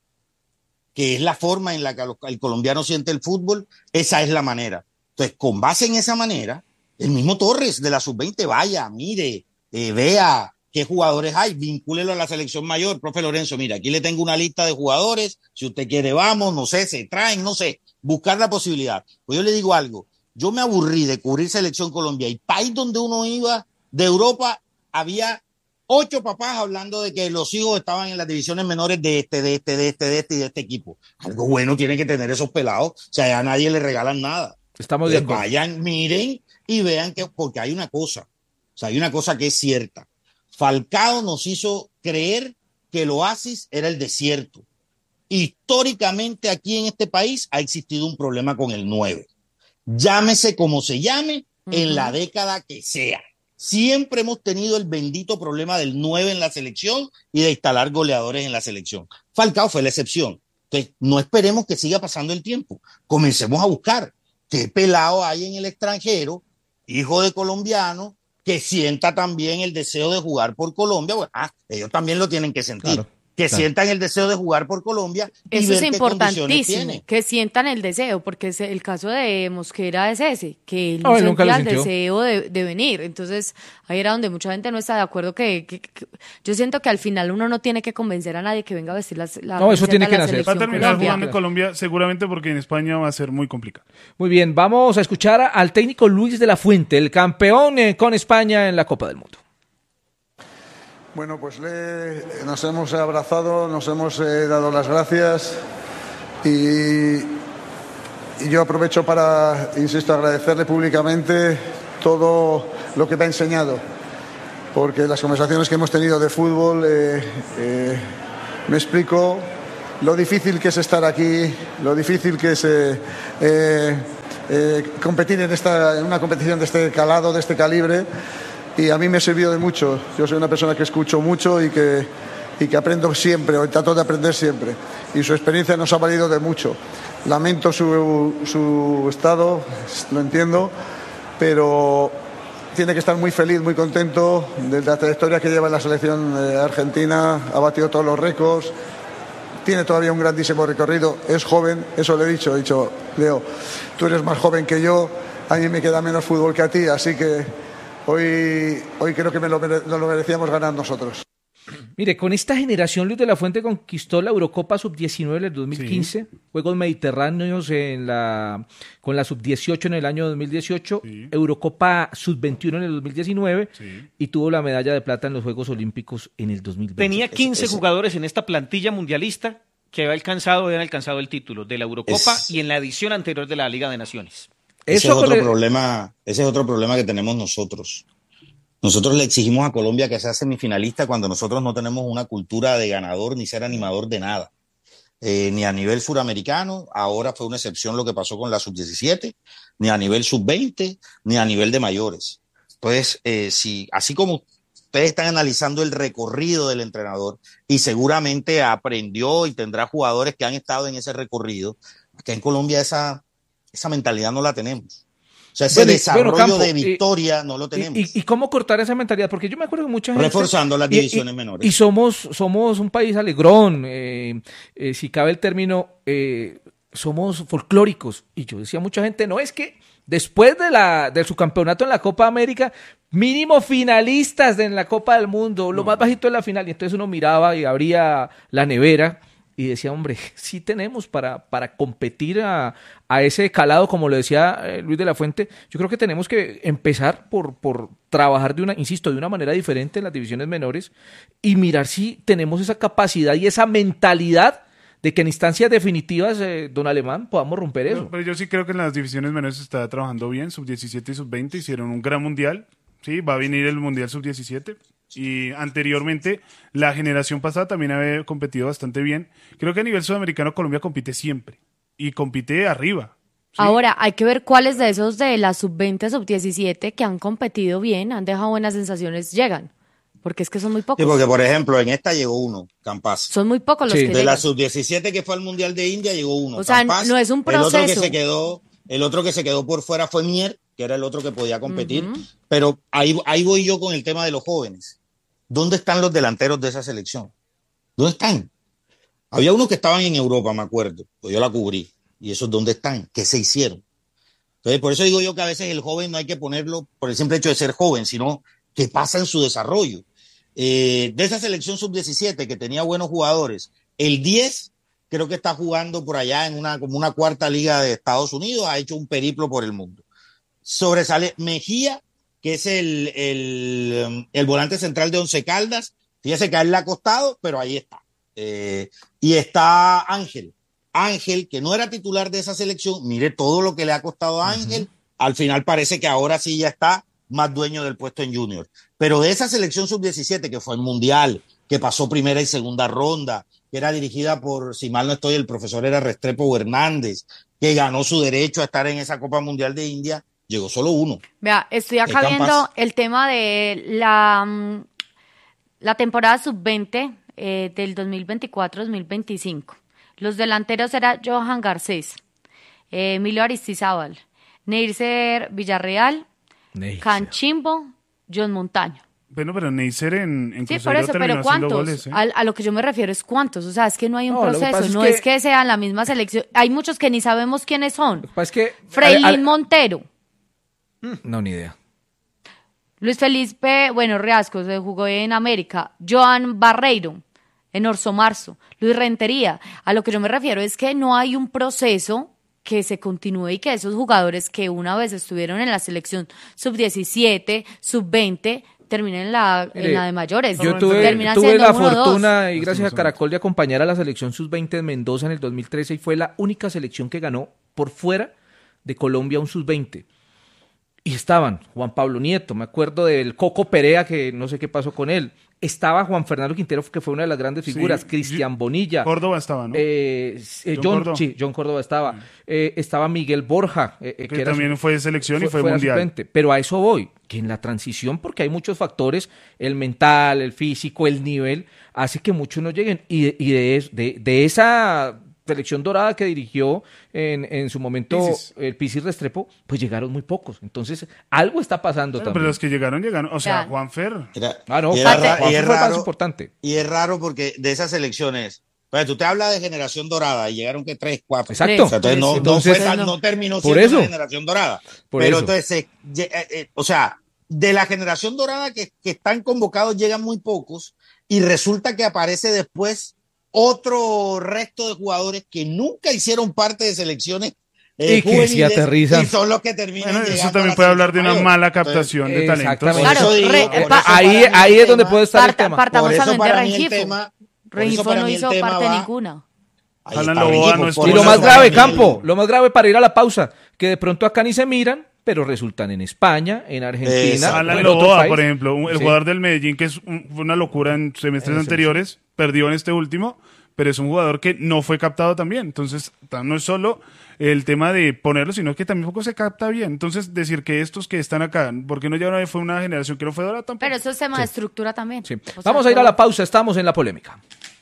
que es la forma en la que el colombiano siente el fútbol, esa es la manera. Entonces, con base en esa manera, el mismo Torres de la sub veinte vaya, mire, eh, vea qué jugadores hay, vincúlelo a la selección mayor. Profe Lorenzo, mira, aquí le tengo una lista de jugadores, si usted quiere vamos, no sé, se traen, no sé, buscar la posibilidad. Pues yo le digo algo, yo me aburrí de cubrir Selección Colombia y país donde uno iba de Europa, había ocho papás hablando de que los hijos estaban en las divisiones menores de este, de este, de este, de este y de este equipo. Algo bueno tiene que tener esos pelados, o sea, ya a nadie le regalan nada. Estamos de acuerdo. Vayan, miren y vean que, porque hay una cosa, o sea, hay una cosa que es cierta. Falcao nos hizo creer que el oasis era el desierto. Históricamente aquí en este país ha existido un problema con el nueve. Llámese como se llame, uh-huh. en la década que sea. Siempre hemos tenido el bendito problema del nueve en la selección y de instalar goleadores en la selección. Falcao fue la excepción. Entonces, no esperemos que siga pasando el tiempo. Comencemos a buscar qué pelado hay en el extranjero, hijo de colombiano, que sienta también el deseo de jugar por Colombia. Bueno, ah, ellos también lo tienen que sentir. Claro. que claro. sientan el deseo de jugar por Colombia y eso ver es qué condiciones importantísimo, tiene. que sientan el deseo, porque es importantísimo, tiene. que sientan el deseo, porque es el caso de Mosquera es ese, que él No, no él nunca lo sentía el sintió. deseo de, de venir. Entonces, ahí era donde mucha gente no está de acuerdo. Que, que- que- yo siento que al final uno no tiene que convencer a nadie que venga a vestir la, la No, eso camiseta tiene de que la nacer. Va a selección terminar Colombia. jugando en Colombia seguramente porque en España va a ser muy complicado. Muy bien, vamos a escuchar al técnico Luis de la Fuente, el campeón eh, con España en la Copa del Mundo. Bueno, pues le, nos hemos abrazado, nos hemos eh, dado las gracias y, y yo aprovecho para, insisto, agradecerle públicamente todo lo que me ha enseñado, porque las conversaciones que hemos tenido de fútbol eh, eh, me explico lo difícil que es estar aquí, lo difícil que es eh, eh, eh, competir en, esta, en una competición de este calado, de este calibre. Y a mí me ha servido de mucho. Yo soy una persona que escucho mucho y que, y que aprendo siempre, o trato de aprender siempre. Y su experiencia nos ha valido de mucho. Lamento su, su estado, lo entiendo, pero tiene que estar muy feliz, muy contento de la trayectoria que lleva en la selección eh, argentina. Ha batido todos los récords. Tiene todavía un grandísimo recorrido. Es joven, eso le he dicho. He dicho, Leo, tú eres más joven que yo, a mí me queda menos fútbol que a ti, así que Hoy, hoy creo que me lo, mere- nos lo merecíamos ganar nosotros. Mire, con esta generación Luis de la Fuente conquistó la Eurocopa sub diecinueve en el dos mil quince, sí. Juegos Mediterráneos en la, con la sub dieciocho en el año dos mil dieciocho, sí. Eurocopa sub veintiuno en el dos mil diecinueve sí. Y tuvo la medalla de plata en los Juegos Olímpicos en el dos mil veinte. Tenía quince es, es, jugadores en esta plantilla mundialista que había alcanzado, habían alcanzado el título de la Eurocopa es, y en la edición anterior de la Liga de Naciones. Ese Eso es, otro el... problema, ese es otro problema que tenemos nosotros. Nosotros le exigimos a Colombia que sea semifinalista cuando nosotros no tenemos una cultura de ganador ni ser animador de nada. Eh, ni a nivel suramericano, ahora fue una excepción lo que pasó con la sub diecisiete, ni a nivel sub veinte, ni a nivel de mayores. Pues, eh, si, así como ustedes están analizando el recorrido del entrenador y seguramente aprendió y tendrá jugadores que han estado en ese recorrido, acá en Colombia esa... esa mentalidad no la tenemos. O sea, ese bueno, desarrollo bueno, Campo, de victoria y, no lo tenemos. Y, y, ¿Y cómo cortar esa mentalidad? Porque yo me acuerdo que mucha gente... Reforzando las divisiones y, y, menores. Y somos, somos un país alegrón, eh, eh, si cabe el término, eh, somos folclóricos. Y yo decía a mucha gente, no, es que después de, la, de su campeonato en la Copa América, mínimo finalistas de en la Copa del Mundo, lo no. más bajito de la final. Y entonces uno miraba y abría la nevera y decía, hombre, sí tenemos para, para competir a, a ese calado, como lo decía eh, Luis de la Fuente. Yo creo que tenemos que empezar por, por trabajar de una, insisto, de una manera diferente en las divisiones menores y mirar si tenemos esa capacidad y esa mentalidad de que en instancias definitivas, eh, don Alemán, podamos romper eso. No, pero yo sí creo que en las divisiones menores se está trabajando bien, sub diecisiete y sub veinte hicieron un gran mundial, sí, va a venir el mundial sub diecisiete. Y anteriormente la generación pasada también había competido bastante bien. Creo que a nivel sudamericano Colombia compite siempre y compite arriba. ¿Sí? Ahora, hay que ver cuáles de esos de la sub veinte, sub diecisiete que han competido bien, han dejado buenas sensaciones, llegan. Porque es que son muy pocos. Sí, porque por ejemplo en esta llegó uno, Campas. Son muy pocos los sí. que de llegan. la sub diecisiete que fue al Mundial de India llegó uno. O sea, Campas. no es un proceso. El otro que se quedó, el otro que se quedó por fuera fue Mier, que era el otro que podía competir. Uh-huh. Pero ahí, ahí voy yo con el tema de los jóvenes. ¿Dónde están los delanteros de esa selección? ¿Dónde están? Había unos que estaban en Europa, me acuerdo, pues yo la cubrí. ¿Y esos dónde están? ¿Qué se hicieron? Entonces, por eso digo yo que a veces el joven no hay que ponerlo por el simple hecho de ser joven, sino que pasa en su desarrollo. Eh, de esa selección sub diecisiete que tenía buenos jugadores, el diez creo que está jugando por allá en una, como una cuarta liga de Estados Unidos, ha hecho un periplo por el mundo. Sobresale Mejía, que es el, el, el volante central de Once Caldas. Fíjese que a él le ha costado, pero ahí está. Eh, y está Ángel. Ángel, que no era titular de esa selección, mire todo lo que le ha costado a Ángel. Uh-huh. Al final parece que ahora sí ya está más dueño del puesto en Junior. Pero de esa selección sub diecisiete, que fue el Mundial, que pasó primera y segunda ronda, que era dirigida por, si mal no estoy, el profesor era Restrepo Hernández, que ganó su derecho a estar en esa Copa Mundial de India, llegó solo uno. Vea, estoy acá viendo el tema de la, la temporada sub veinte eh, del dos mil veinticuatro dos mil veinticinco. Los delanteros eran Johan Garcés, eh, Emilio Aristizábal, Neisser Villarreal, Neisser. Canchimbo, John Montaño. Bueno, pero Neisser en, en Sí, Cruzeiro por eso, terminó pero haciendo ¿cuántos? goles, ¿eh? a, a lo que yo me refiero es cuántos. O sea, es que no hay un No, lo que proceso, pasa es no que- es que sean la misma selección. Hay muchos que ni sabemos quiénes son. Pues que Freilín al- al- Montero, No, ni idea. Luis Felipe, bueno, Riascos, se jugó en América, Joan Barreiro, en Orso Marzo, Luis Rentería. A lo que yo me refiero es que no hay un proceso que se continúe y que esos jugadores que una vez estuvieron en la selección sub diecisiete, sub veinte, terminen en la, Mire, en la de mayores. Yo tuve, Terminan tuve siendo la uno o dos. fortuna y gracias a Caracol de acompañar a la selección sub veinte de Mendoza en el dos mil trece y fue la única selección que ganó por fuera de Colombia un sub veinte. Y estaban Juan Pablo Nieto, me acuerdo del Coco Perea, que no sé qué pasó con él. Estaba Juan Fernando Quintero, que fue una de las grandes figuras, Sí. Cristian Bonilla. Córdoba estaba, ¿no? Eh, eh, John John, Córdoba. sí, John Córdoba estaba. Eh, estaba Miguel Borja, eh, eh, Que que era también su- fue de selección y fue fuera mundial. suplente. Pero a eso voy, que en la transición, porque hay muchos factores, el mental, el físico, el nivel, hace que muchos no lleguen. Y de, y de, es- de, de esa selección dorada que dirigió en, en su momento Pisis. el Pisis Restrepo, pues llegaron muy pocos. Entonces, algo está pasando Bueno, también. pero los que llegaron, llegaron. O sea, Ya. Juanfer. Era- Ah, no, y era Juan- ra- Juan y es fue el más raro- importante. Y es raro porque de esas elecciones, pues tú te hablas de generación dorada y llegaron que tres, cuatro. Exacto. O sea, entonces no, no Entonces- fue tan- no terminó Por siendo eso. una generación dorada. Por Pero eso. entonces, se- lle- eh, eh, o sea, de la generación dorada que, que están convocados llegan muy pocos y resulta que aparece después otro resto de jugadores que nunca hicieron parte de selecciones eh, Y que sí juveniles aterrizan. y son los que terminan Bueno, eso llegando a también la puede hablar de una selección mala mayor. captación de talentos. Exactamente. Por eso Claro, digo, re- por eso pa- para ahí mí el ahí es donde tema- puede estar el Parta- tema. partamos Por eso también de para mí el Rengifo. tema- por eso Rengifo para no mí el hizo tema parte va- ninguna. Ahí Alan está, Loboa Rengifo, no estuvo por Y lo Por más eso grave, para mí el- Campo, lo más grave para ir a la pausa, que de pronto acá ni se miran, pero resultan en España, en Argentina, Exacto. o Alan en otros Loboa, países. por ejemplo, un- el Sí. jugador del Medellín, que es un- fue una locura en semestres En anteriores, perdió en este último, pero es un jugador que no fue captado también. Entonces, ta- no es solo el tema de ponerlo, sino que tampoco se capta bien. Entonces, decir que estos que están acá, porque no ya una vez fue una generación que no fue dorada tampoco. Pero eso es tema de estructura también. Sí. O sea, Vamos a ir a todo- la pausa, estamos en la polémica.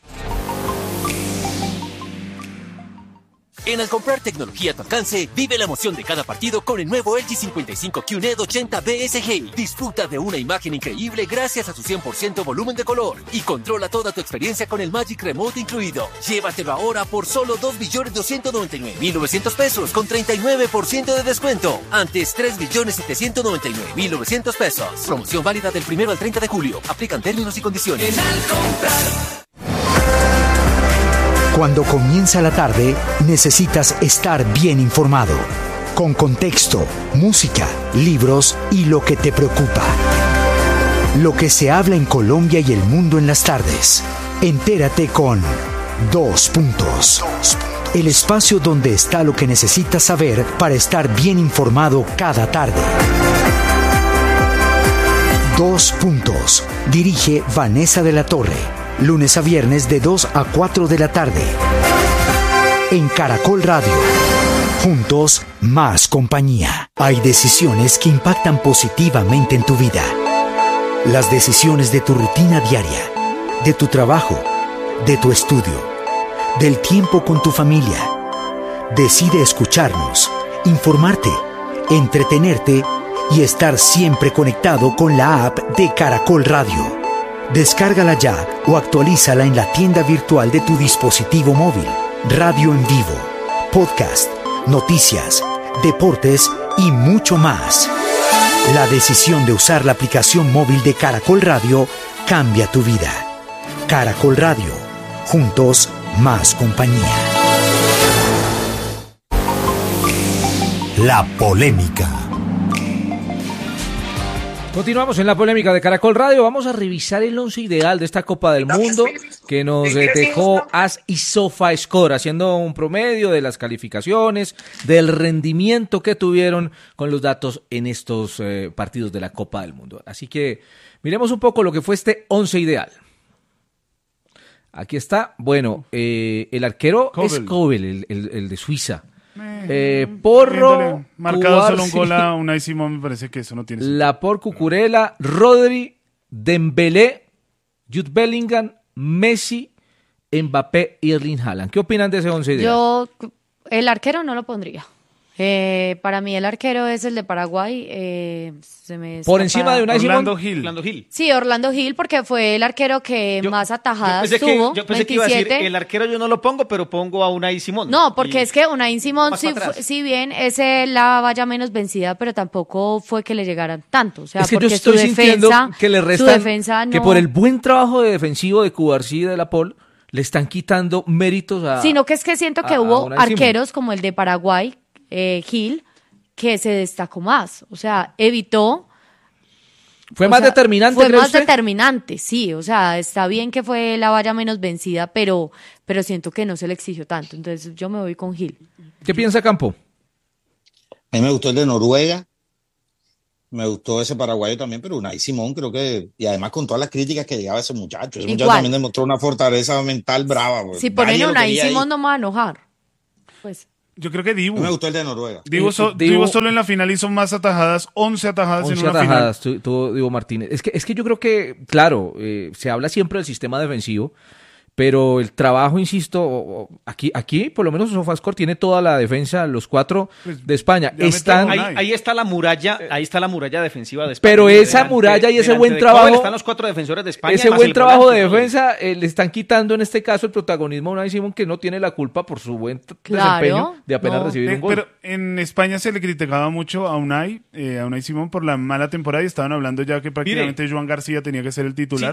En al comprar tecnología a tu alcance, vive la emoción de cada partido con el nuevo L G cincuenta y cinco Q N E D ochenta B S G. Disfruta de una imagen increíble gracias a su cien por ciento volumen de color y controla toda tu experiencia con el Magic Remote incluido. Llévatelo ahora por solo dos millones doscientos noventa y nueve mil novecientos pesos con treinta y nueve por ciento de descuento. Antes tres millones setecientos noventa y nueve mil novecientos pesos. Promoción válida del primero al treinta de julio. Aplican términos y condiciones. Cuando comienza la tarde, necesitas estar bien informado, con contexto, música, libros y lo que te preocupa. Lo que se habla en Colombia y el mundo en las tardes. Entérate con Dos Puntos. El espacio donde está lo que necesitas saber para estar bien informado cada tarde. Dos Puntos. Dirige Vanessa de la Torre. Lunes a viernes de dos a cuatro de la tarde. En Caracol Radio. Juntos, más compañía. Hay decisiones que impactan positivamente en tu vida. Las decisiones de tu rutina diaria, de tu trabajo, de tu estudio, del tiempo con tu familia. Decide escucharnos, informarte, entretenerte y estar siempre conectado con la app de Caracol Radio. Descárgala ya o actualízala en la tienda virtual de tu dispositivo móvil. Radio en vivo, podcast, noticias, deportes y mucho más. La decisión de usar la aplicación móvil de Caracol Radio cambia tu vida. Caracol Radio. Juntos, más compañía. La polémica. Continuamos en la polémica de Caracol Radio. Vamos a revisar el once ideal de esta Copa del Mundo que nos eh, dejó As y SofaScore, haciendo un promedio de las calificaciones, del rendimiento que tuvieron con los datos en estos eh, partidos de la Copa del Mundo. Así que miremos un poco lo que fue este once ideal. Aquí está. Bueno, eh, el arquero Kobel. es Kobel, el, el, el de Suiza. Eh, Porro, Viéndole marcado Cubar- solo un gol a Unai Simón, me parece que eso no tiene sentido. Laport, Cucurella, Rodri, Dembélé, Jude Bellingham, Messi, Mbappé y Erling Haaland. ¿Qué opinan de ese once ideal? Yo, el arquero no lo pondría. Eh, para mí el arquero es el de Paraguay. Eh, se me Por escapa- encima de Unai Simón. Orlando Gil. Orlando Gil. Sí, Orlando Gil, porque fue el arquero que Yo- más Yo atajadas pensé, que, tuvo. yo pensé que iba a decir, veintisiete. el arquero yo no lo pongo, pero pongo a Unai Simón. No, porque Y- es que Unai Simón, Más sí, para atrás. fue- si bien es la valla menos vencida, pero tampoco fue que le llegaran tanto. O sea, Es que yo porque estoy su sintiendo defensa, que le su restan, defensa no. que por el buen trabajo de defensivo de Cubarsí y de La Pol, le están quitando méritos a... Sino que es que siento que a- a hubo Unai Simón. arqueros como el de Paraguay, eh, Gil, que se destacó más. O sea, evitó. ¿Fue o más sea, determinante, Fue cree más usted? determinante, sí. O sea, está bien que fue la valla menos vencida, pero, pero siento que no se le exigió tanto. Entonces yo me voy con Gil. ¿Qué piensa Campo? A mí me gustó el de Noruega, me gustó ese paraguayo también, pero Unai Simón creo que, y además con todas las críticas que llegaba ese muchacho, ese muchacho Igual. también demostró una fortaleza mental brava. pues, Si nadie ponen lo a Unai quería ahí. Simón no me va a enojar. Pues Yo creo que A Dibu. mí me gustó el de Noruega. Dibu, so- Eh, Dibu- Dibu solo en la final hizo más atajadas, once atajadas en once una atajadas tu- tuvo Diego Martínez. Es que, es que yo creo que, claro, eh, se habla siempre del sistema defensivo, pero el trabajo, insisto, o- o- aquí, aquí por lo menos Sofascore tiene toda la defensa, los cuatro de España. ya metió Están, Unai. Ahí, ahí está la muralla, ahí está la muralla defensiva de España. Pero esa Delante- muralla y ese delante buen de trabajo- Cobel están los cuatro defensores de España. ese más buen el trabajo de volante, ¿no? defensa eh, le están quitando en este caso el protagonismo a Unai Simón, que no tiene la culpa por su buen t- Claro, desempeño de apenas no. recibir Eh, un gol. pero en España se le criticaba mucho a Unai, eh, a Unai Simón por la mala temporada y estaban hablando ya que prácticamente Joan García tenía que ser el titular.